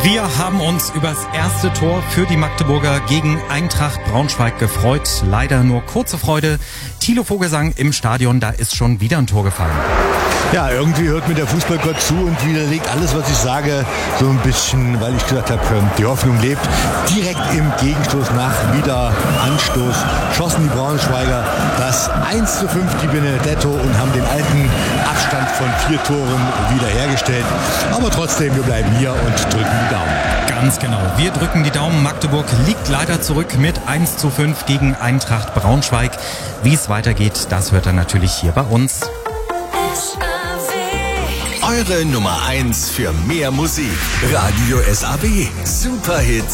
Wir haben uns über das erste Tor für die Magdeburger gegen Eintracht Braunschweig gefreut. Leider nur kurze Freude. Thilo Vogelsang im Stadion, da ist schon wieder ein Tor gefallen. Ja, irgendwie hört mir der Fußballgott zu und widerlegt alles, was ich sage, so ein bisschen, weil ich gesagt habe, die Hoffnung lebt. Direkt im Gegenstoß nach wieder Anstoß schossen die Braunschweiger das 1:5 die Benedetto und haben den alten Abstand von 4 Toren wiederhergestellt. Aber trotzdem, wir bleiben hier und drücken die Daumen. Ganz genau, wir drücken die Daumen. Magdeburg liegt leider zurück mit 1:5 gegen Eintracht Braunschweig. Wie es weitergeht, das hört er natürlich hier bei uns. Eure Nummer 1 für mehr Musik. Radio SAW. Superhits